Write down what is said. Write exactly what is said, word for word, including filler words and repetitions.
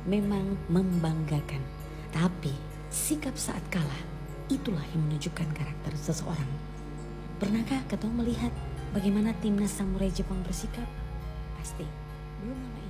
memang membanggakan. Tapi sikap saat kalah itulah yang menunjukkan karakter seseorang. Pernahkah ketemu melihat bagaimana timnas samurai Jepang bersikap? Pasti belum lama ini.